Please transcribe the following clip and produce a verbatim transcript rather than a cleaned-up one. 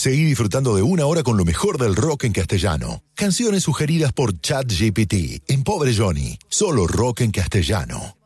Seguí disfrutando de una hora con lo mejor del rock en castellano. Canciones sugeridas por ChatGPT en Pobre Johnny. Solo rock en castellano.